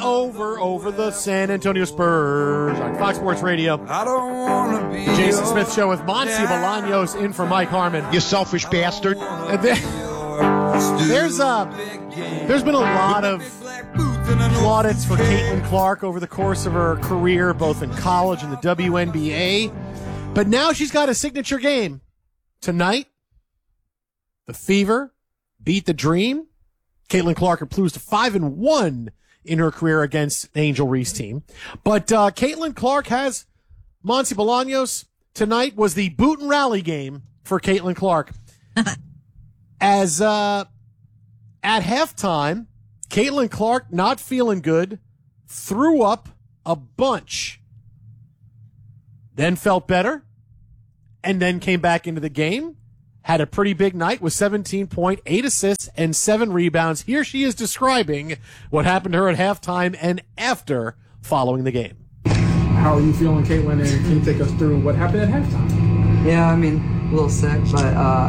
over the San Antonio Spurs on Fox Sports Radio. I don't want to be Jason Smith Show with Monty Bolaños in for Mike Harmon. You selfish bastard. There's been a lot of plaudits for Caitlin Clark over the course of her career, both in college and the WNBA. But now she's got a signature game. Tonight, the Fever beat the Dream. Caitlin Clark improves to 5-1 in her career against Angel Reese team. But Caitlin Clark has Monty Bolaños. Tonight was the boot and rally game for Caitlin Clark. As at halftime, Caitlin Clark, not feeling good, threw up a bunch. Then felt better, and then came back into the game. Had a pretty big night with 17.8 assists and 7 rebounds. Here she is describing what happened to her at halftime and after following the game. How are you feeling, Caitlin, and can you take us through what happened at halftime? Yeah, I mean, a little sick, but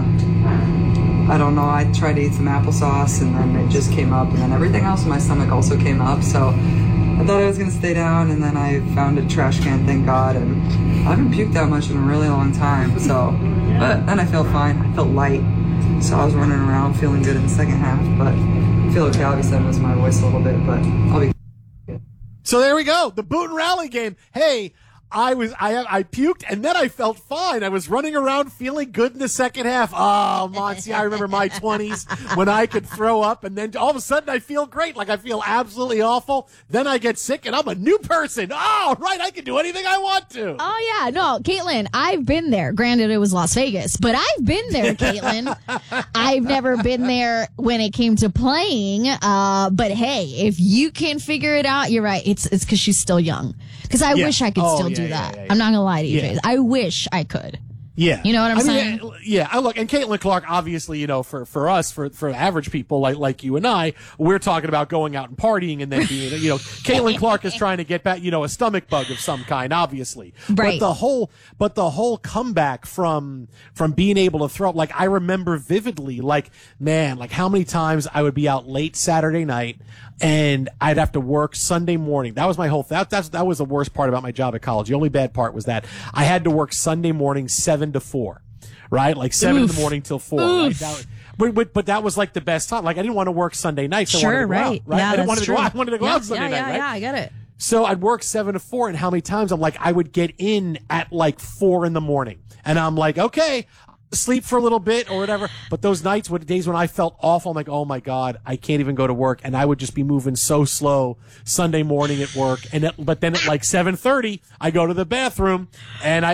I don't know. I tried to eat some applesauce, and then it just came up, and then everything else in my stomach also came up, so I thought I was going to stay down, and then I found a trash can, thank God, and I haven't puked that much in a really long time, so, but then I felt fine. I felt light, so I was running around feeling good in the second half, but I feel okay. Obviously, I missed my voice a little bit, but I'll be good. So there we go, the boot and rally game. Hey, I puked and then I felt fine. I was running around feeling good in the second half. Oh, Monty, I remember my 20s when I could throw up and then all of a sudden I feel great. Like I feel absolutely awful. Then I get sick and I'm a new person. Oh, right. I can do anything I want to. Oh, yeah. No, Caitlin, I've been there. Granted, it was Las Vegas, but I've been there, Caitlin. I've never been there when it came to playing. But hey, if you can figure it out, you're right. It's because she's still young. Because I wish I could still do that. I'm not going to lie to you, Jason. I wish I could. Yeah. You know what I'm saying? Yeah. Look, and Caitlin Clark, obviously, you know, for us, for average people like you and I, we're talking about going out and partying and then being, you know, Caitlin Clark is trying to get back, you know, a stomach bug of some kind, obviously. Right. But the whole comeback from being able to throw up, like, I remember vividly, like, man, like how many times I would be out late Saturday night and I'd have to work Sunday morning. That was my whole, that was the worst part about my job at college. The only bad part was that I had to work Sunday morning 7 to 4, right? Like 7 in the morning till 4. Right? But that was like the best time. Like I didn't want to work Sunday nights. Sure, I wanted to go right. out, right? Yeah, I didn't want to true. go out. I wanted to go out Sunday night, right? Yeah, I get it. So I'd work 7 to 4, and how many times I'm like, I would get in at like 4 in the morning, and I'm like, okay, sleep for a little bit or whatever. But those nights, days when I felt awful, I'm like, oh my God, I can't even go to work, and I would just be moving so slow Sunday morning at work. But then at like 7:30, I go to the bathroom and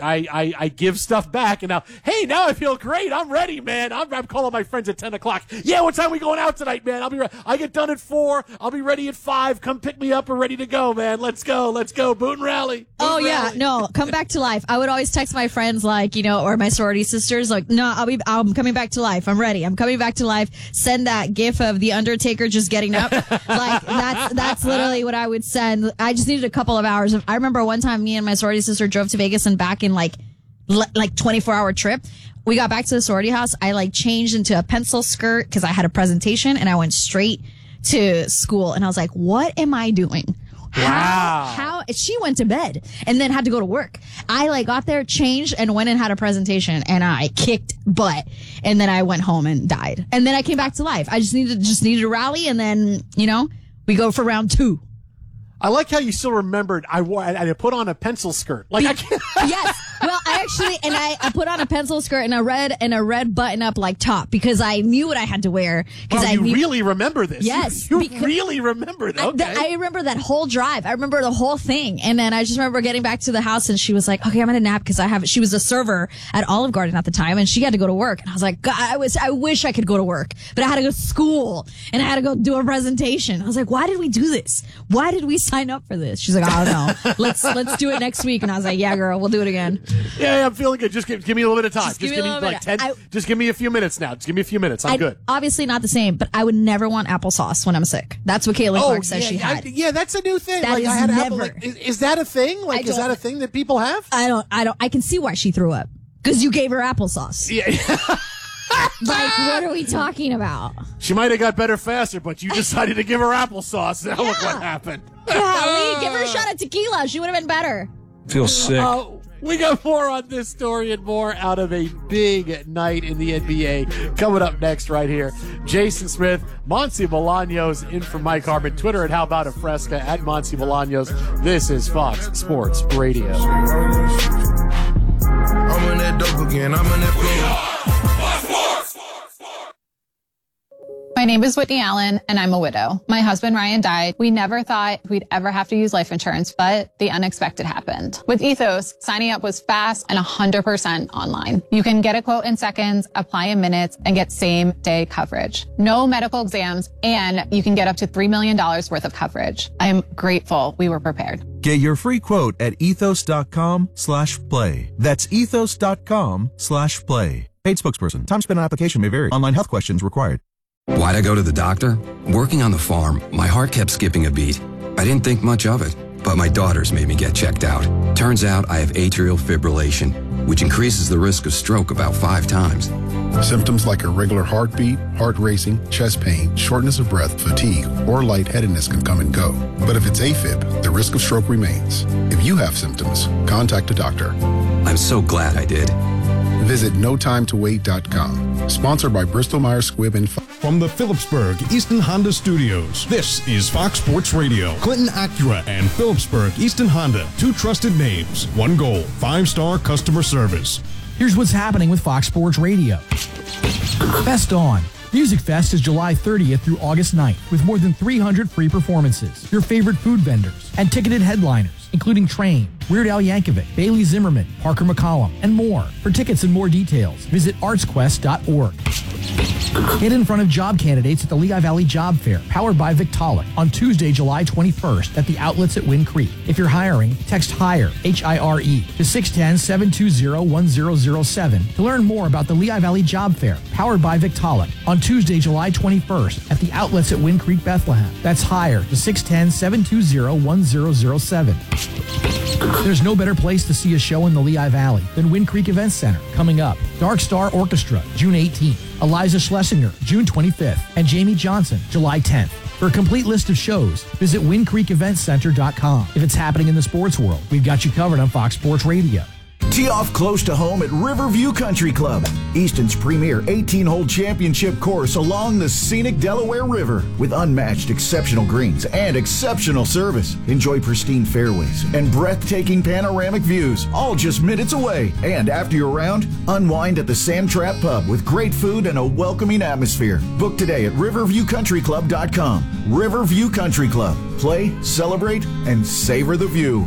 I give stuff back, and now I feel great. I'm ready, man. I'm calling my friends at 10 o'clock. Yeah, what time are we going out tonight, man? I'll be ready. I get done at 4. I'll be ready at 5. Come pick me up. We're ready to go, man. Let's go. Boot and rally. Yeah. No, come back to life. I would always text my friends, like, you know, or my sorority sisters, like, no, I'm coming back to life. I'm ready. I'm coming back to life. Send that gif of the Undertaker just getting up. Like, that's literally what I would send. I just needed a couple of hours. I remember one time me and my sorority sister drove to Vegas and back in like 24-hour trip. We got back to the sorority house. I like changed into a pencil skirt because I had a presentation, and I went straight to school. And I was like, what am I doing? Wow. How she went to bed and then had to go to work. I like got there, changed, and went and had a presentation, and I kicked butt. And then I went home and died. And then I came back to life. I just needed to rally, and then, you know, we go for round 2. I like how you still remembered I put on a pencil skirt. Like I can't. Yes. Well, I put on a pencil skirt and a red button up like top because I knew what I had to wear. Wow, you really remember this? Yes. You really remember that? Okay. I remember that whole drive. I remember the whole thing. And then I just remember getting back to the house, and she was like, okay, I'm going to nap because she was a server at Olive Garden at the time, and she had to go to work. And I was like, God, I wish I could go to work, but I had to go to school and I had to go do a presentation. I was like, why did we do this? Why did we sign up for this? She's like, I don't know. Let's do it next week. And I was like, yeah, girl, we'll do it again. Yeah, I'm feeling good. Just give me a little bit of time. Just give me like 10. Just give me a few minutes now. Just give me a few minutes. I'm good. Obviously not the same, but I would never want applesauce when I'm sick. That's what Caitlin Clark says she had. That's a new thing. That like, is I had never. Is that a thing? Like, is that a thing that people have? I don't. I can see why she threw up. Because you gave her applesauce. Yeah. Like, what are we talking about? She might have got better faster, but you decided to give her applesauce. Now look what happened. Yeah, give her a shot of tequila. She would have been better. Feels sick. We got more on this story and more out of a big night in the NBA coming up next right here. Jason Smith, Monty Bolaños in for Mike Harmon. Twitter at How About a Fresca, at Monty Bolaños. This is Fox Sports Radio. I'm in that dope again. I'm in that flow. My name is Whitney Allen, and I'm a widow. My husband, Ryan, died. We never thought we'd ever have to use life insurance, but the unexpected happened. With Ethos, signing up was fast and 100% online. You can get a quote in seconds, apply in minutes, and get same-day coverage. No medical exams, and you can get up to $3 million worth of coverage. I am grateful we were prepared. Get your free quote at ethos.com/play. That's ethos.com/play. Paid spokesperson. Time spent on application may vary. Online health questions required. Why'd I go to the doctor? Working on the farm, my heart kept skipping a beat. I didn't think much of it, but my daughters made me get checked out. Turns out I have atrial fibrillation, which increases the risk of stroke about 5 times. Symptoms like irregular heartbeat, heart racing, chest pain, shortness of breath, fatigue, or lightheadedness can come and go. But if it's AFib, the risk of stroke remains. If you have symptoms, contact a doctor. I'm so glad I did. Visit NoTimeToWait.com. Sponsored by Bristol-Myers Squibb and... From the Phillipsburg Easton Honda Studios, this is Fox Sports Radio. Clinton Acura and Phillipsburg Easton Honda. 2 trusted names, 1 goal, 5-star customer service. Here's what's happening with Fox Sports Radio. Fest On. Music Fest is July 30th through August 9th with more than 300 free performances, your favorite food vendors, and ticketed headliners, including Train, Weird Al Yankovic, Bailey Zimmerman, Parker McCollum, and more. For tickets and more details, visit artsquest.org. Get in front of job candidates at the Lehigh Valley Job Fair, powered by Victaulic, on Tuesday, July 21st at the outlets at Wind Creek. If you're hiring, text HIRE, H-I-R-E, to 610-720-1007 to learn more about the Lehigh Valley Job Fair, powered by Victaulic, on Tuesday, July 21st at the outlets at Wind Creek, Bethlehem. That's HIRE to 610-720-1007. There's no better place to see a show in the Lehigh Valley than Wind Creek Events Center. Coming up, Dark Star Orchestra, June 18th, Eliza Schlesinger, June 25th, and Jamie Johnson, July 10th. For a complete list of shows, visit WindCreekEventCenter.com. If it's happening in the sports world, we've got you covered on Fox Sports Radio. Tee off close to home at Riverview Country Club, Easton's premier 18-hole championship course along the scenic Delaware River. With unmatched exceptional greens and exceptional service. Enjoy pristine fairways and breathtaking panoramic views, all just minutes away. And after your round, unwind at the Sand Trap Pub with great food and a welcoming atmosphere. Book today at riverviewcountryclub.com. Riverview Country Club. Play, celebrate, and savor the view.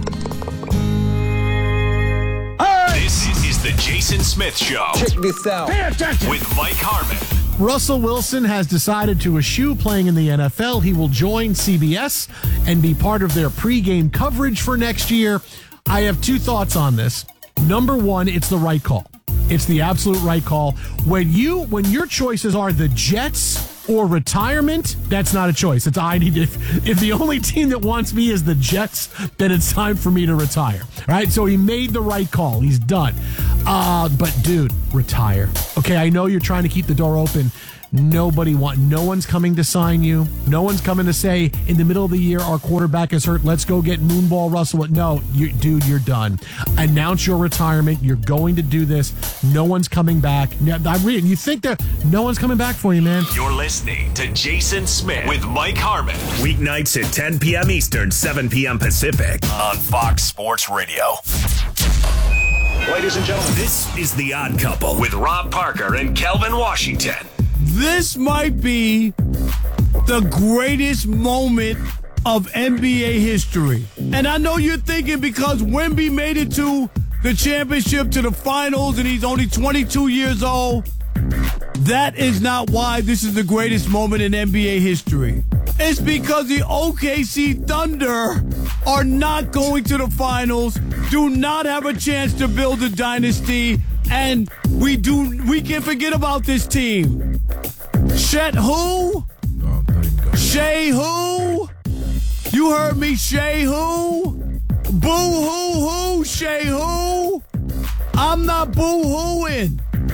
This is the Jason Smith Show. Check this out. Pay attention. With Mike Harmon. Russell Wilson has decided to eschew playing in the NFL. He will join CBS and be part of their pregame coverage for next year. I have 2 thoughts on this. Number 1, it's the right call. It's the absolute right call. When your choices are the Jets or retirement, that's not a choice. It's if the only team that wants me is the Jets, then it's time for me to retire. All right? So he made the right call. He's done. But dude, retire. Okay, I know you're trying to keep the door open. No one's coming to sign you. No one's coming to say, in the middle of the year, our quarterback is hurt. Let's go get Moonball Russell. No, dude, you're done. Announce your retirement. You're going to do this. No one's coming back. You think that no one's coming back for you, man. You're listening to Jason Smith with Mike Harmon. Weeknights at 10 p.m. Eastern, 7 p.m. Pacific on Fox Sports Radio. Ladies and gentlemen, this is The Odd Couple with Rob Parker and Kelvin Washington. This might be the greatest moment of NBA history. And I know you're thinking because Wemby made it to the championship, to the finals, and he's only 22 years old. That is not why this is the greatest moment in NBA history. It's because the OKC Thunder are not going to the finals, do not have a chance to build a dynasty, and we can forget about this team. Shet who? Shea who? You heard me, Shea who? Boo hoo who? Shea who? I'm not boo hooing.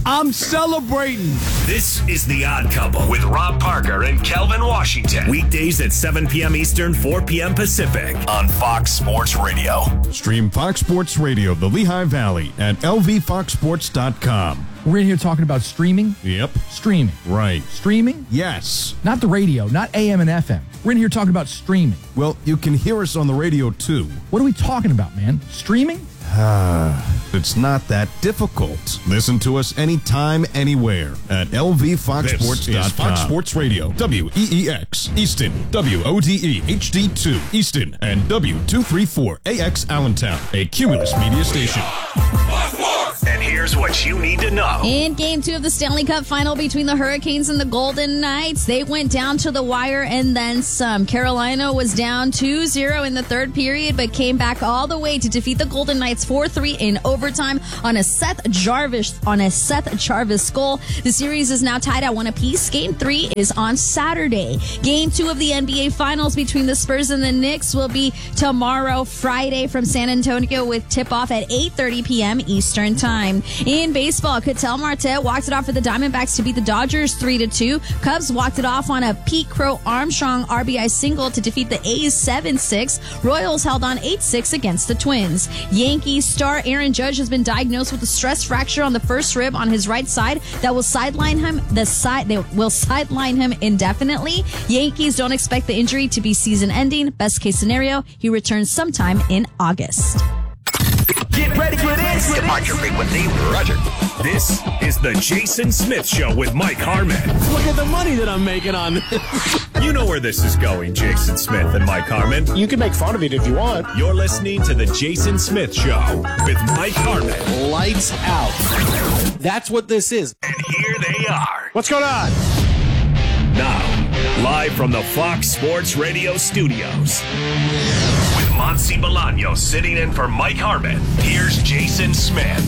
I'm celebrating. This is The Odd Couple with Rob Parker and Kelvin Washington. Weekdays at 7 p.m. Eastern, 4 p.m. Pacific on Fox Sports Radio. Stream Fox Sports Radio, the Lehigh Valley at lvfoxsports.com. We're in here talking about streaming. Yep. Streaming. Right. Streaming? Yes. Not the radio, not AM and FM. We're in here talking about streaming. Well, you can hear us on the radio, too. What are we talking about, man? Streaming? It's not that difficult. Listen to us anytime, anywhere at lvfoxsports.com. This is Fox Sports Radio, WEEX, Easton, WODE, HD2, Easton, and W234AX Allentown, a Cumulus media station. And here's what you need to know. In Game 2 of the Stanley Cup Final between the Hurricanes and the Golden Knights, they went down to the wire and then some. Carolina was down 2-0 in the third period, but came back all the way to defeat the Golden Knights 4-3 in overtime on a Seth Jarvis goal. The series is now tied at 1 apiece. Game 3 is on Saturday. Game 2 of the NBA Finals between the Spurs and the Knicks will be tomorrow, Friday, from San Antonio, with tip-off at 8:30 p.m. Eastern Time. In baseball, Ketel Marte walked it off for the Diamondbacks to beat the Dodgers 3-2. Cubs walked it off on a Pete Crow Armstrong RBI single to defeat the A's 7-6. Royals held on 8-6 against the Twins. Yankees star Aaron Judge has been diagnosed with a stress fracture on the first rib on his right side that will sideline him. They will sideline him indefinitely. Yankees don't expect the injury to be season-ending. Best case scenario, he returns sometime in August. Get ready for this. Departure frequency, Roger. This is the Jason Smith Show with Mike Harmon. Look at the money that I'm making on this. You know where this is going, Jason Smith and Mike Harmon. You can make fun of it if you want. You're listening to the Jason Smith Show with Mike Harmon. Lights out. That's what this is. And here they are. What's going on? Now, live from the Fox Sports Radio studios, with Monsi Bolaños sitting in for Mike Harmon, here's Jason Smith.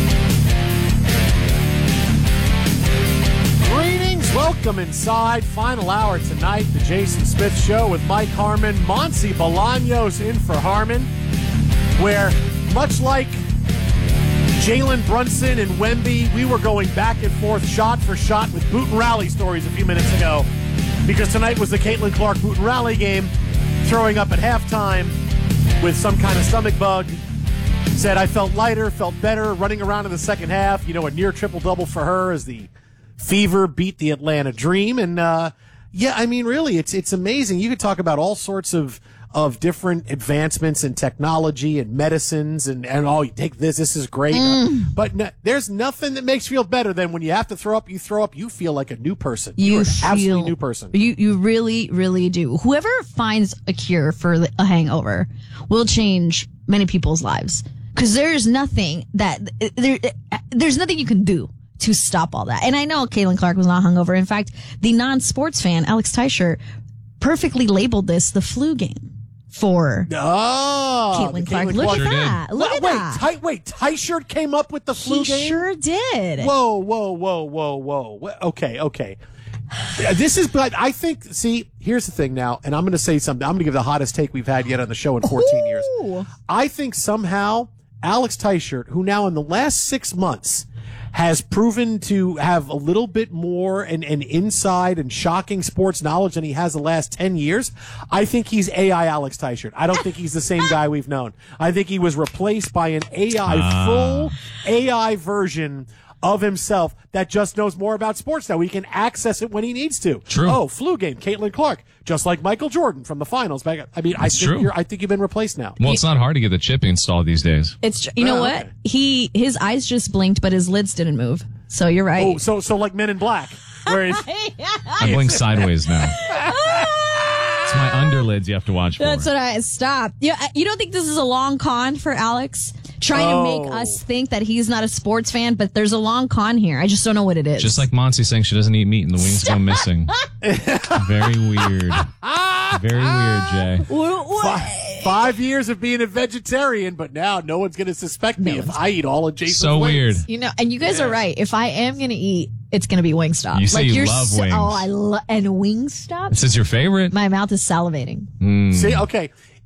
Greetings, welcome inside. Final hour tonight, the Jason Smith Show with Mike Harmon, Monsi Bolaños in for Harmon, where much like Jalen Brunson and Wemby, we were going back and forth, shot for shot, with boot and rally stories a few minutes ago, because tonight was the Caitlin Clark boot and rally game, throwing up at halftime with some kind of stomach bug. Said, I felt lighter, felt better, running around in the second half. You know, a near triple-double for her as the Fever beat the Atlanta Dream. And, yeah, I mean, really, it's amazing. You could talk about all sorts of different advancements in technology and medicines and oh, you take this is great. But there's nothing that makes you feel better than when you have to throw up, you feel like a new person. You're an absolutely new person. You really, really do. Whoever finds a cure for a hangover will change many people's lives. Because there's nothing there's nothing you can do to stop all that. And I know Caitlin Clark was not hungover. In fact, the non-sports fan, Alex Teicher, perfectly labeled this the flu game for Caitlin Clark. Look at that. Look at that. Wait, Teicher came up with the flu game? He sure did. Whoa. Okay. This is, but I think, see, here's the thing now, and I'm going to say something. I'm going to give the hottest take we've had yet on the show in 14 years. I think somehow Alex Teicher, who now in the last 6 months has proven to have a little bit more and inside and shocking sports knowledge than he has the last 10 years. I think he's AI Alex Teicher. I don't think he's the same guy we've known. I think he was replaced by an full AI version of himself that just knows more about sports now. He can access it when he needs to. True. Oh, flu game, Caitlin Clark, just like Michael Jordan from the finals. I mean, I think you've been replaced now. Well, it's not hard to get the chip installed these days. It's you know what? Okay. His eyes just blinked, but his lids didn't move. So you're right. Oh, so like Men in Black, where I blink sideways now. It's my underlids you have to watch for. That's what I stop. You don't think this is a long con for Alex? Trying to make us think that he's not a sports fan, but there's a long con here. I just don't know what it is. Just like Monty saying she doesn't eat meat and the wings go missing. Very weird. Very weird, Jay. What? 5 years of being a vegetarian, but now no one's going to suspect me if I eat all of Jason's So wings. weird. And you guys are right. If I am going to eat, it's going to be Wingstop. You say you love wings. Oh, and Wingstop? This is your favorite? My mouth is salivating. See, okay.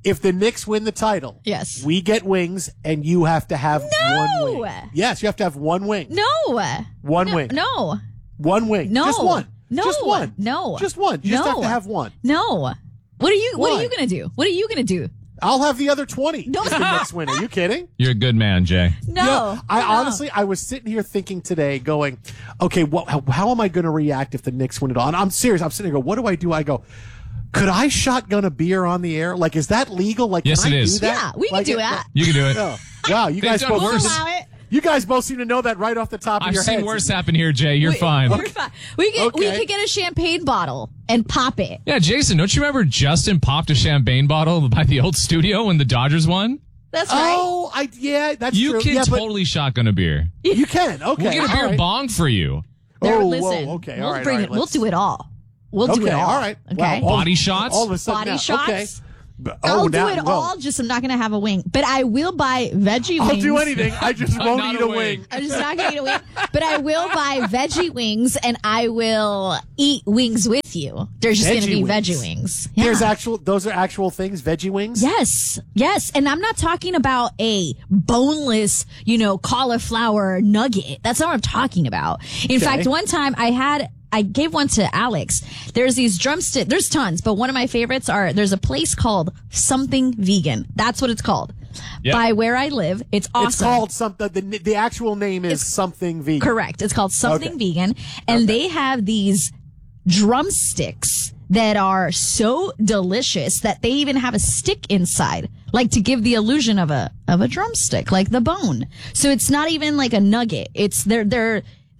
If the Knicks win the title, yes, we get wings, and you have to have one wing. Yes, you have to have one wing. No. One wing. No. One wing. No. Just one. No. Just one. No. Just one. You just have to have one. No. What are you Why? going to do? What are you going to do? I'll have the other 20. No. If the Knicks win. Are you kidding? You're a good man, Jay. No. Honestly, I was sitting here thinking today, going, okay, how am I going to react if the Knicks win it all? And I'm serious. I'm sitting here going, what do I do? I go, could I shotgun a beer on the air? Like, is that legal? Like, yes, can I it is. do that? Yeah, we can do that. You can do it. Oh, wow, you guys both. You guys both seem to know that right off the top of your heads. I've seen worse happen here, Jay. You're fine. You're fine. We could get a champagne bottle and pop it. Yeah, Jason, don't you remember Justin popped a champagne bottle by the old studio when the Dodgers won? That's right. Oh, that's you true. You can but totally shotgun a beer. You can. Okay. We'll get a beer bong for you. Listen, okay. We'll all right. bring it. We'll do it all. We'll do it all. All right. Okay. Wow, body shots? All of a sudden body now. shots. Okay. I'll do it all, just I'm not going to have a wing. But I will buy veggie wings. I'll do anything. I just won't eat a wing. I'm just not going to eat a wing. But I will buy veggie wings, and I will eat wings with you. There's just going to be veggie wings. Yeah. Those are actual things, veggie wings? Yes. Yes. And I'm not talking about a boneless, cauliflower nugget. That's not what I'm talking about. In fact, one time I gave one to Alex. There's these drumsticks. There's tons, but one of my favorites there's a place called Something Vegan. That's what it's called. Yep. By where I live. It's awesome. It's called something. The actual name is Something Vegan. Correct. It's called Something Vegan. And they have these drumsticks that are so delicious that they even have a stick inside, like to give the illusion of a drumstick, like the bone. So it's not even like a nugget. It's they're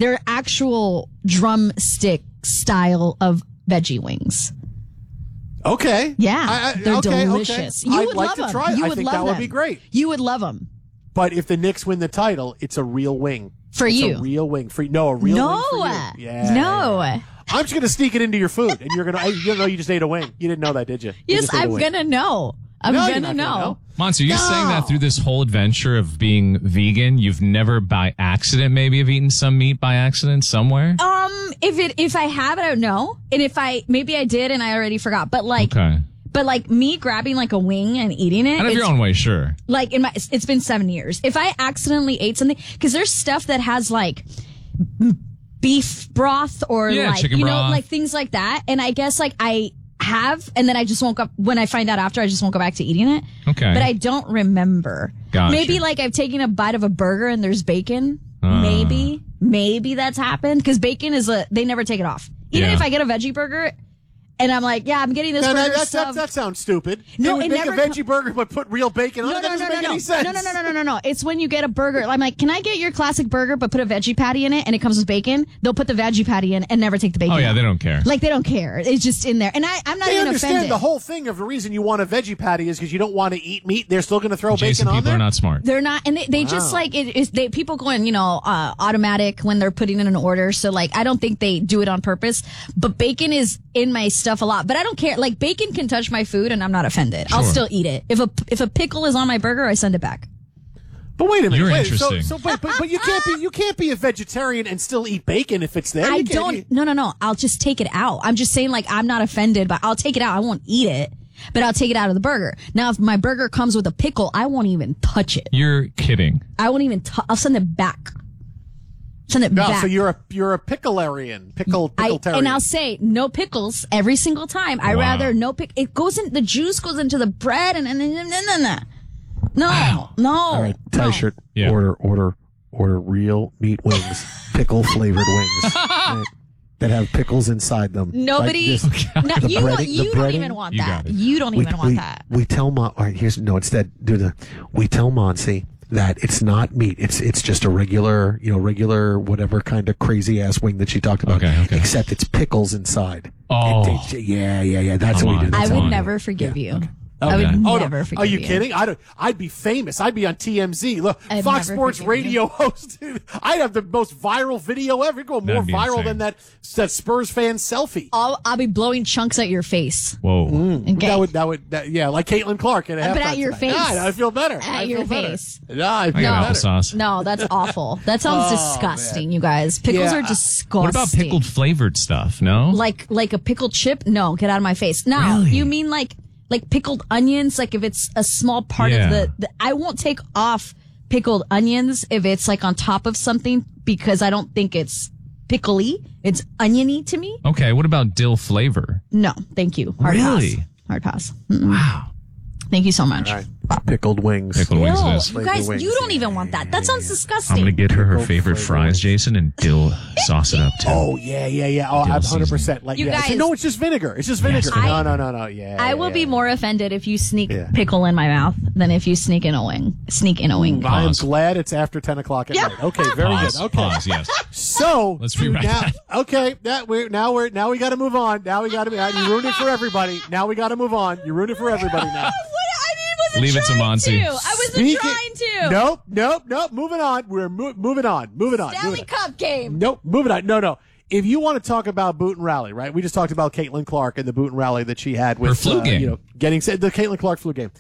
actual drumstick style of veggie wings. Okay. Yeah. They're delicious. Okay. You would like love to them. try it. You I would think love that them. would be great. You would love them. But if the Knicks win the title, it's a real wing. For it's you. A real wing. A real wing for you. Yeah. No. I'm just going to sneak it into your food, and you're going to, you just ate a wing. You didn't know that, did you? Yes, I'm going to know. I'm going to know. Monster, you're saying that through this whole adventure of being vegan, you've never by accident maybe have eaten some meat by accident somewhere? If I have, I don't know. And maybe I did and I already forgot. But me grabbing like a wing and eating it. Out of your own way, sure. Like it's been 7 years. If I accidentally ate something, because there's stuff that has like beef broth or chicken broth. like things like that. And I guess like I have, and then I just won't go, when I find out after, I just won't go back to eating it. Okay. But I don't remember. Gotcha. Maybe like I've taken a bite of a burger and there's bacon. Maybe that's happened because bacon they never take it off. Even if I get a veggie burger and I'm like, I'm getting this burger that sounds stupid. No, they would make a veggie burger but put real bacon on it. That doesn't make any sense. No. It's when you get a burger. I'm like, can I get your classic burger but put a veggie patty in it and it comes with bacon? They'll put the veggie patty in and never take the bacon out. out. They don't care. Like, they don't care. It's just in there. And I'm not even understand offended. The whole thing of the reason you want a veggie patty is because you don't want to eat meat. They're still going to throw Jason, bacon on there? people are not smart. They're not. And they just like, people go in, automatic when they're putting in an order. So like, I don't think they do it on purpose. But bacon is in my stuff a lot. But I don't care. Like, bacon can touch my food and I'm not offended. Sure. I'll still eat it. If a pickle is on my burger, I send it back. But wait a minute. You're interesting. But you can't be a vegetarian and still eat bacon if it's there. No. I'll just take it out. I'm just saying, like, I'm not offended, but I'll take it out. I won't eat it, but I'll take it out of the burger. Now, if my burger comes with a pickle, I won't even touch it. You're kidding. I won't even I'll send it back. Back. So you're a picklearian, pickletarian. And I'll say no pickles every single time. I rather no pick. It goes in, the juice goes into the bread and no. All right, T-shirt. Yeah. Order real meat wings, pickle flavored wings that have pickles inside them. Nobody. You don't even want that. You don't even want that. We tell Mom. All right, instead we tell Monsi that it's not meat. It's just a regular whatever kind of crazy ass wing that she talked about. Okay. Except it's pickles inside. Oh. Yeah. That's what we do. I would never forgive you. I would never forgive you. Are you kidding? I'd be famous. I'd be on TMZ. Look, Fox Sports Radio host. I'd have the most viral video ever. It'd go more viral than that Spurs fan selfie. I'll be blowing chunks at your face. Whoa. Okay. That would like Caitlin Clark at halftime. But at your face. I feel better. At your face. I feel better. Applesauce. No, that's awful. That sounds disgusting, you guys. Pickles are disgusting. What about pickled flavored stuff? No? Like a pickled chip? No, get out of my face. Now, Really? you mean like like pickled onions, like if it's a small part of the I won't take off pickled onions if it's like on top of something because I don't think it's pickly. It's oniony to me. Okay, what about dill flavor? No, thank you. Hard pass. Mm-mm. Wow. Thank you so much. All right. Pickled wings. Pickled wings it is. You guys, you don't even want that. That sounds disgusting. I'm going to get her favorite fries, Jason, and dill sauce it up too. Oh, yeah. Oh, I'm 100%. Like, You guys- no, it's just vinegar. It's just vinegar. Yes, No. Yeah. I will be more offended if you sneak pickle in my mouth than if you sneak in a wing. I'm glad it's after 10 o'clock at night. Okay, very Pause. good. Okay. Pause, yes. So Let's rewrite now, that. okay, now we got to move on. Now we got to be. You ruined it for everybody. Now we got to move on. You ruined it for everybody now. Leave it to Monty. I wasn't trying to. Nope. Moving on. We're moving on. Stanley Cup game. Nope. Moving on. No. If you want to talk about Boot and Rally, right? We just talked about Caitlin Clark and the Boot and Rally that she had with her flu game. Getting the Caitlin Clark flu game.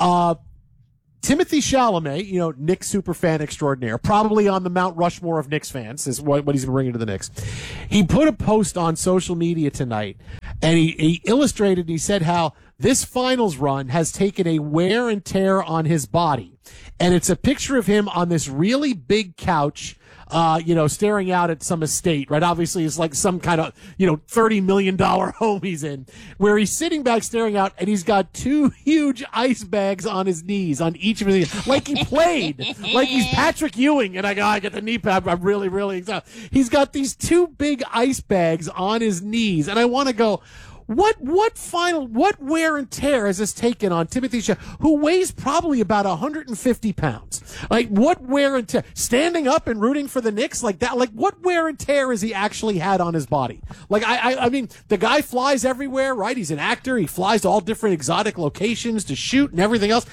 Timothy Chalamet, Knicks superfan extraordinaire, probably on the Mount Rushmore of Knicks fans, is what he's been bringing to the Knicks. He put a post on social media tonight, and he illustrated, he said how this finals run has taken a wear and tear on his body. And it's a picture of him on this really big couch, staring out at some estate, right? Obviously, it's like some kind of, $30 million home he's in, where he's sitting back staring out, and he's got two huge ice bags on his knees, on each of his knees, like he played, like he's Patrick Ewing, and I get the knee pad. I'm really, really excited. He's got these two big ice bags on his knees, and I want to go, what wear and tear has this taken on Timothy Chalamet, who weighs probably about 150 pounds? Like, what wear and tear? Standing up and rooting for the Knicks like that? Like, what wear and tear has he actually had on his body? Like, I mean, the guy flies everywhere, right? He's an actor. He flies to all different exotic locations to shoot and everything else.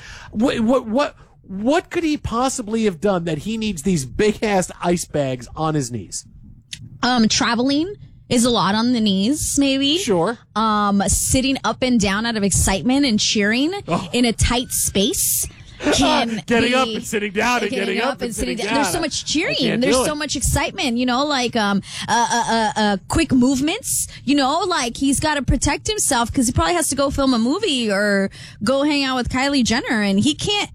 What could he possibly have done that he needs these big-ass ice bags on his knees? Traveling is a lot on the knees, maybe. Sure. Sitting up and down out of excitement and cheering in a tight space. Getting up and sitting down and getting up and sitting down. There's so much cheering. There's so much excitement, quick movements, like he's got to protect himself because he probably has to go film a movie or go hang out with Kylie Jenner, and he can't,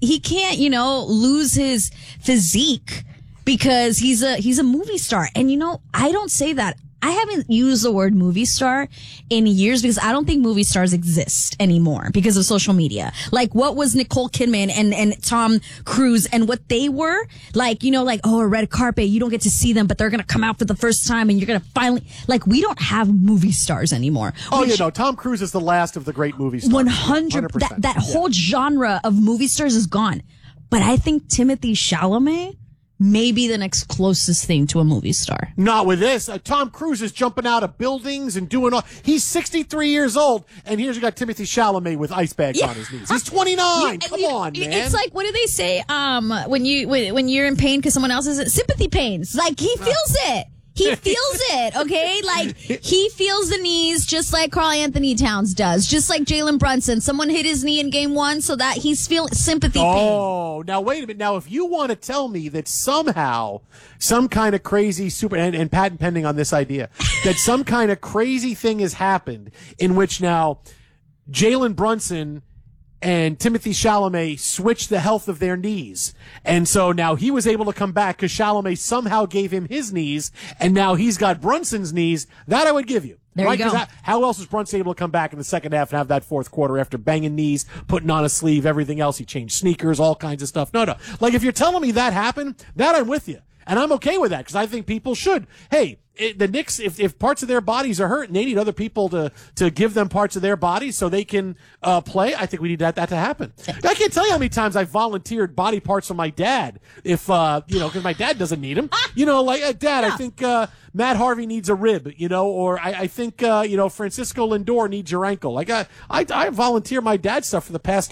lose his physique because he's a movie star. And I don't say that. I haven't used the word movie star in years because I don't think movie stars exist anymore because of social media. Like, what was Nicole Kidman and Tom Cruise and what they were? Like, a red carpet, you don't get to see them, but they're going to come out for the first time and you're going to finally, like, we don't have movie stars anymore. Tom Cruise is the last of the great movie stars. 100%. That whole genre of movie stars is gone. But I think Timothy Chalamet may be the next closest thing to a movie star. Not with this. Tom Cruise is jumping out of buildings and doing all. He's 63 years old, and here's you got Timothy Chalamet with ice bags on his knees. He's 29. Come on, man. It's like, what do they say? When you're in pain because someone else is sympathy pains. Like, he feels it. He feels it, okay? Like, he feels the knees just like Karl Anthony Towns does. Just like Jalen Brunson. Someone hit his knee in game 1 so that he's feeling sympathy pain. Oh, now wait a minute. Now, if you want to tell me that somehow some kind of crazy and patent pending on this idea, that some kind of crazy thing has happened in which now Jalen Brunson and Timothy Chalamet switched the health of their knees. And so now he was able to come back because Chalamet somehow gave him his knees, and now he's got Brunson's knees. That I would give you. There you go. How else was Brunson able to come back in the second half and have that fourth quarter after banging knees, putting on a sleeve, everything else? He changed sneakers, all kinds of stuff. No. Like, if you're telling me that happened, that I'm with you. And I'm okay with that because I think people should. Hey, the Knicks, if parts of their bodies are hurt and they need other people to give them parts of their bodies so they can play, I think we need that to happen. I can't tell you how many times I've volunteered body parts for my dad if, because my dad doesn't need them. Dad, I think Matt Harvey needs a rib, or I think, Francisco Lindor needs your ankle. Like, I volunteer my dad's stuff for the past,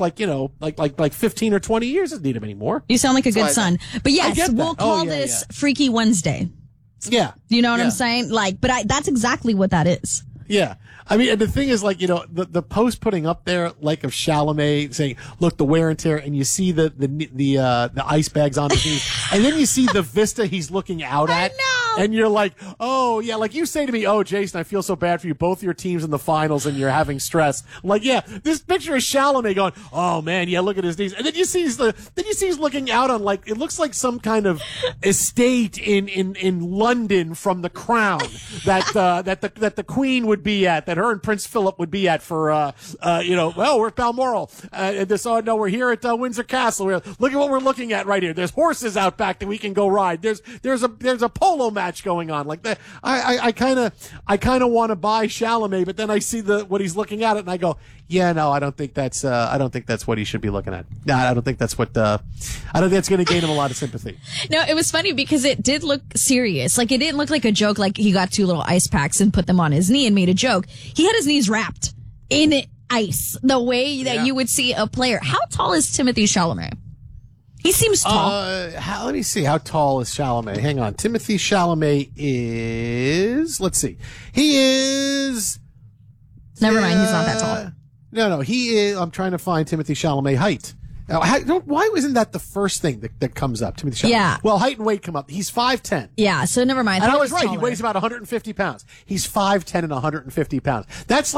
15 or 20 years. Doesn't need him anymore. You sound like a good son. But yes, we'll call this Freaky Wednesday. Yeah. You know what I'm saying? That's exactly what that is. Yeah. I mean, and the thing is, the post putting up there, of Chalamet saying, look, the wear and tear, and you see the ice bags on his knees, and then you see the vista he's looking out at. I know. And you're like, oh, yeah, like you say to me, oh, Jason, I feel so bad for you. Both your teams in the finals and you're having stress. I'm like, yeah, this picture of Chalamet going, oh, man, yeah, look at his knees. And then you see he's looking out on, like, it looks like some kind of estate in London from The Crown that the Queen would be at, that her and Prince Philip would be at for, we're at Balmoral. No, we're here at Windsor Castle. Look at what we're looking at right here. There's horses out back that we can go ride. There's a polo match going on like that. I kind of want to buy Chalamet, but then I see what he's looking at it and I go, yeah, no, I don't think that's what he should be looking at. No, I don't think that's what, I don't think that's going to gain him a lot of sympathy. No, it was funny because it did look serious. Like, it didn't look like a joke, like he got 2 little ice packs and put them on his knee and made a joke. He had his knees wrapped in ice, the way that you would see a player. How tall is Timothée Chalamet? He seems tall. Let me see. How tall is Chalamet? Hang on. Timothée Chalamet is, let's see. He is. Never mind. He's not that tall. No, he is. I'm trying to find Timothée Chalamet height. Why isn't that the first thing that comes up? Timothée Chalamet. Yeah. Well, height and weight come up. He's 5'10". Yeah, so never mind. And I was right. He weighs about 150 pounds. He's 5'10" and 150 pounds. That's